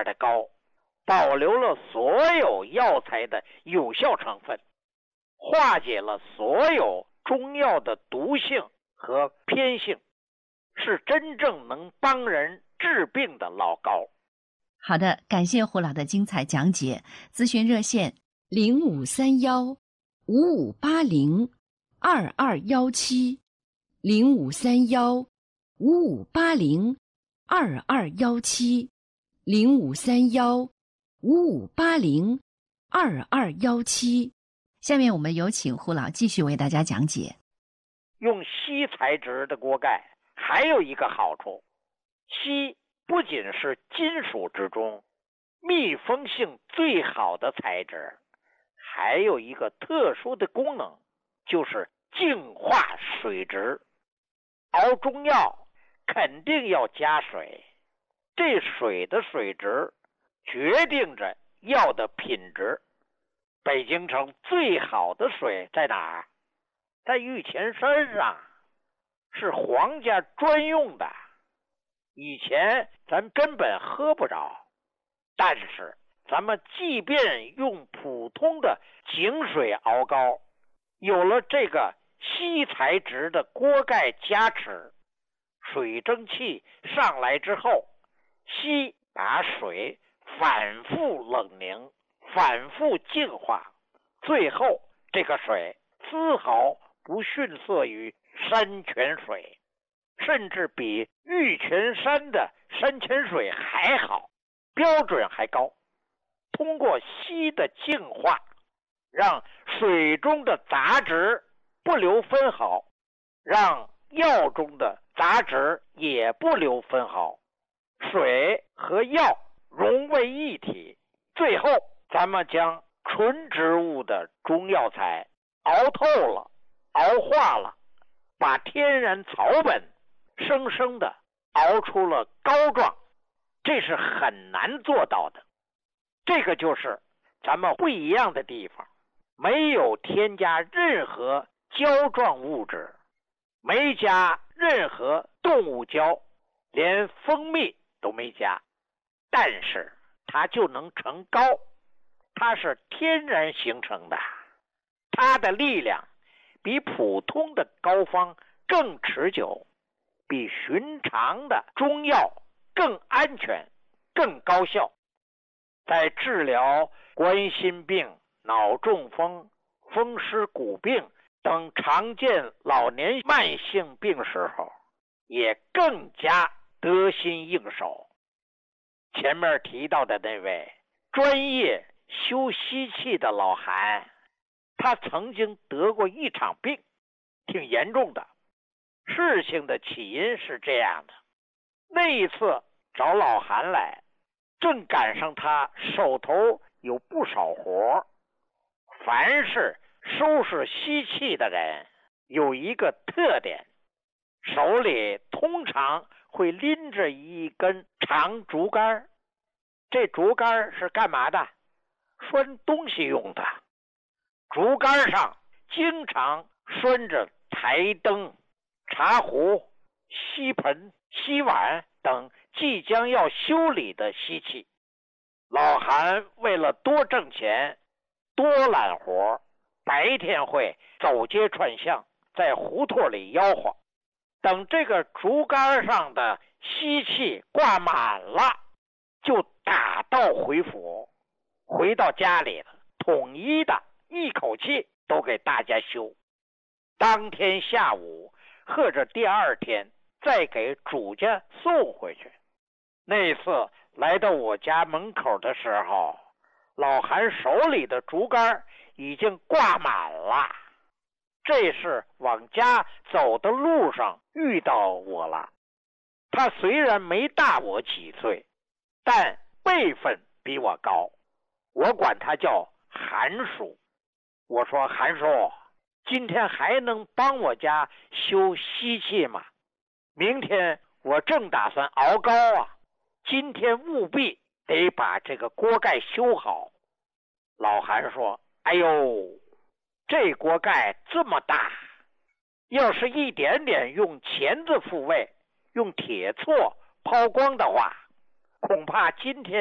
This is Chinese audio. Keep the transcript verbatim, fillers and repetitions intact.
面的高，保留了所有药材的有效成分，化解了所有中药的毒性和偏性，是真正能帮人治病的老膏。 好的，感谢胡老的精彩讲解。咨询热线零五三幺五五八零二二幺七零五三幺五五八零二二幺七零五三幺五五八零二二幺七。下面我们有请胡老继续为大家讲解。 用锡材质的锅盖还有一个好处，锡不仅是金属之中密封性最好的材质，还有一个特殊的功能，就是净化水质。熬中药肯定要加水，这水的水质决定着药的品质。北京城最好的水在哪儿？在玉泉山上，是皇家专用的。以前咱根本喝不着，但是咱们即便用普通的井水熬膏，有了这个锡材质的锅盖加持，水蒸气上来之后，锡把水反复冷凝，反复净化，最后这个水丝毫不逊色于山泉水，甚至比玉泉山的山泉水还好，标准还高。通过锡的净化，让水中的杂质不留分毫，让药中的杂质也不留分毫，水和药融为一体。最后咱们将纯植物的中药材熬透了，熬化了，把天然草本生生的熬出了膏状，这是很难做到的。这个就是咱们不一样的地方，没有添加任何胶状物质，没加任何动物胶，连蜂蜜都没加，但是它就能成膏，它是天然形成的，它的力量比普通的膏方更持久，比寻常的中药更安全，更高效。在治疗冠心病、脑中风、风湿骨病等常见老年慢性病时候，也更加得心应手。前面提到的那位专业修锡器的老韩，他曾经得过一场病，挺严重的。事情的起因是这样的，那一次找老韩来，正赶上他手头有不少活。凡是收拾锡器的人有一个特点，手里通常会拎着一根长竹竿，这竹竿是干嘛的？拴东西用的。竹竿上经常拴着台灯、茶壶、锡盆、锡碗等即将要修理的锡器。老韩为了多挣钱，多揽活，白天会走街串巷，在胡同里吆喝。等这个竹竿上的锡器挂满了，就打道回府，回到家里了，统一的一口气都给大家修。当天下午或者第二天再给主家送回去。那次来到我家门口的时候，老韩手里的竹竿已经挂满了。这是往家走的路上遇到我了。他虽然没大我几岁，但辈分比我高，我管他叫韩叔。我说韩叔，今天还能帮我家修锡器吗？明天我正打算熬膏啊，今天务必得把这个锅盖修好。老韩说，哎呦，这锅盖这么大，要是一点点用钳子复位，用铁锉抛光的话，恐怕今天